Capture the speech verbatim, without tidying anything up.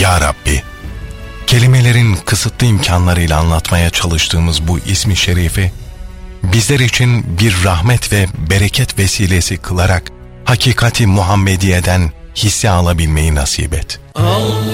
Ya Rabbi, kelimelerin kısıtlı imkanlarıyla anlatmaya çalıştığımız bu ismi şerifi, bizler için bir rahmet ve bereket vesilesi kılarak, hakikati Muhammediye'den hisse alabilmeyi nasip et. Allah.